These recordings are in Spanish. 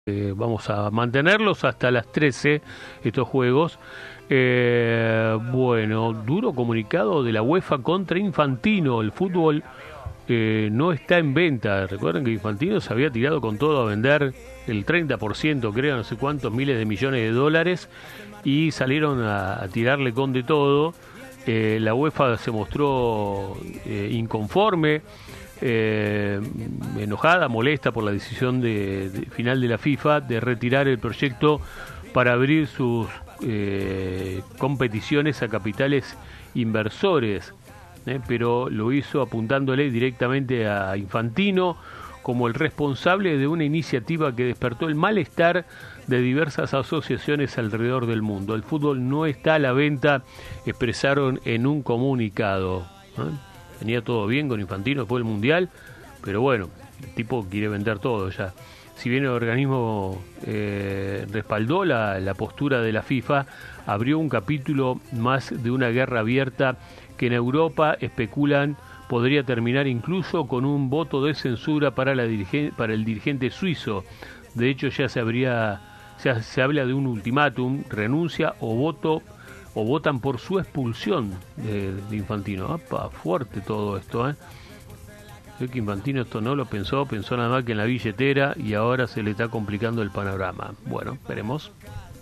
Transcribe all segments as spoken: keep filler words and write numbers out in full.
Eh, vamos a mantenerlos hasta las trece, estos juegos. Eh, bueno, duro comunicado de la UEFA contra Infantino. El fútbol eh, no está en venta. Recuerden que Infantino se había tirado con todo a vender el treinta por ciento, creo, no sé cuántos miles de millones de dólares, y salieron a, a tirarle con de todo. Eh, la UEFA se mostró eh, inconforme, eh, enojada, molesta por la decisión de, de, final de la FIFA de retirar el proyecto para abrir sus eh, competiciones a capitales inversores, eh, pero lo hizo apuntándole directamente a Infantino como el responsable de una iniciativa que despertó el malestar de diversas asociaciones alrededor del mundo. El fútbol no está a la venta, expresaron en un comunicado. ¿eh? Venía todo bien con Infantino después del Mundial, pero bueno, el tipo quiere vender todo ya. Si bien el organismo eh, respaldó la, la postura de la FIFA, abrió un capítulo más de una guerra abierta que en Europa especulan podría terminar incluso con un voto de censura para, la dirigen, para el dirigente suizo. De hecho, ya se habría se, se habla de un ultimátum, renuncia o voto o votan por su expulsión de, de Infantino. ¡Apa! Fuerte todo esto, ¿eh? Creo que Infantino esto no lo pensó, pensó nada más que en la billetera y ahora se le está complicando el panorama. Bueno, veremos.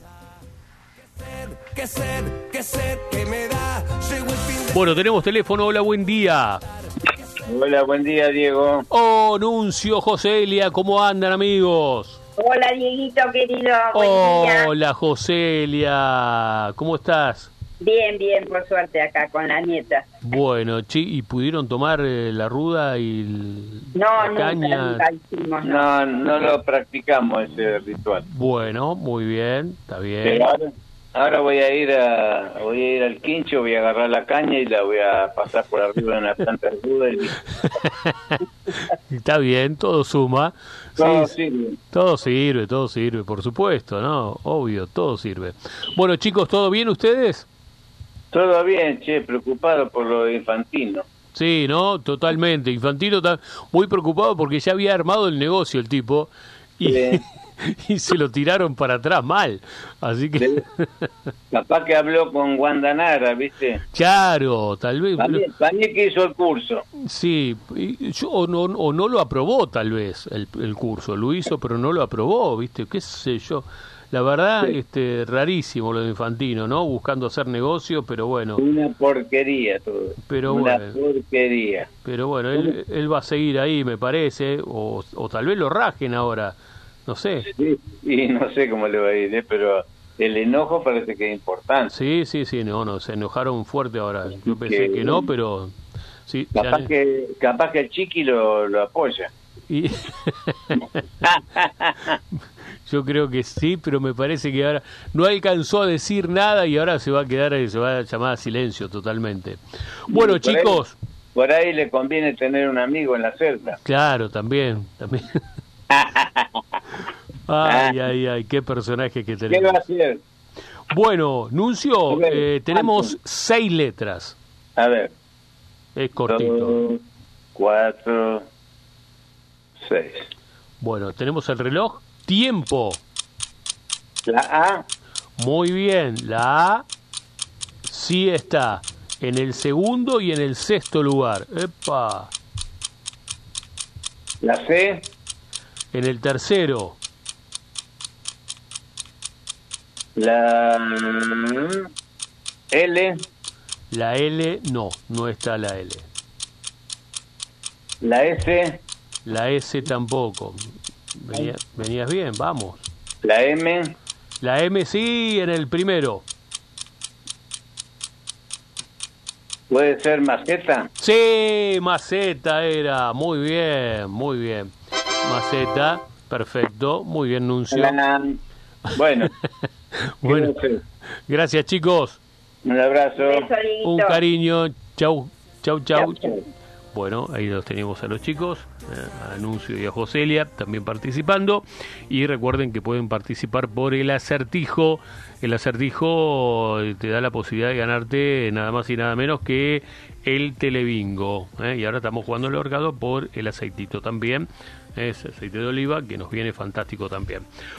Bueno, tenemos teléfono. Hola, buen día. Hola, buen día, Diego. Oh, Nuncio, Joselia, ¿cómo andan, amigos? Hola, Dieguito, querido. Buen día. Hola, Joselia, ¿cómo estás? Bien, bien, por suerte acá con la nieta. Bueno, chi, ¿y pudieron tomar eh, la ruda y el, no, la nunca, caña? Nunca hicimos, no. no, no lo practicamos ese ritual. Bueno, muy bien, está bien. Pero ahora, ahora voy a ir a voy a ir al quincho, voy a agarrar la caña y la voy a pasar por arriba de una planta de ruda. Y... Está bien, todo suma. Todo sí, sirve. Todo sirve, todo sirve, por supuesto, ¿no? Obvio, todo sirve. Bueno, chicos, ¿todo bien ustedes? Todo bien, che, preocupado por lo de Infantino. Sí, ¿no? Totalmente. Infantino está muy preocupado porque ya había armado el negocio el tipo y, sí. y se lo tiraron para atrás mal. Así que... Capaz que habló con Wanda Nara, ¿viste? Claro, tal vez... También, también que hizo el curso. Sí, yo, o, no, o no lo aprobó tal vez el, el curso. Lo hizo, pero no lo aprobó, ¿viste? ¿Qué sé yo? La verdad, sí. este, rarísimo lo de Infantino, ¿no? Buscando hacer negocio, pero bueno. Una porquería todo. Pero Una bueno, porquería. Pero bueno, él, él va a seguir ahí, me parece, o, o tal vez lo rajen ahora, no sé. Sí, y no sé cómo le va a ir, ¿eh? Pero el enojo parece que es importante. Sí, sí, sí, no, no, se enojaron fuerte ahora. Yo pensé que, que no, pero... sí. Capaz, ya... que, capaz que el Chiqui lo, lo apoya. Y... Yo creo que sí, pero me parece que ahora no alcanzó a decir nada y ahora se va a quedar, se va a llamar a silencio totalmente. Bueno, por chicos. Ahí, por ahí le conviene tener un amigo en la celda. Claro, también, también. Ay, ay, ay, qué personaje que tenemos. ¿Qué va a hacer? Bueno, Nuncio, eh, tenemos seis letras. A ver. Es cortito. Dos, cuatro, seis. Bueno, tenemos el reloj. Tiempo. La A. Muy bien, la A sí está en el segundo y en el sexto lugar. ¡Epa! La C. En el tercero. La L. La L no, no está la L. La S. La S tampoco. Venía, venías bien, vamos. La M. La M sí, en el primero. ¿Puede ser maceta? Sí, maceta era. Muy bien, muy bien. Maceta, perfecto. Muy bien, Nuncio. La... Bueno. Bueno, gracias, chicos. Un abrazo. Un, beso, Un cariño. Chau, chau, chau. chau, chau. Bueno, ahí los tenemos a los chicos, eh, a Anuncio y a Joselia también participando. Y recuerden que pueden participar por el acertijo. El acertijo te da la posibilidad de ganarte nada más y nada menos que el telebingo. ¿eh? Y ahora estamos jugando el ahorcado por el aceitito también. Es aceite de oliva que nos viene fantástico también.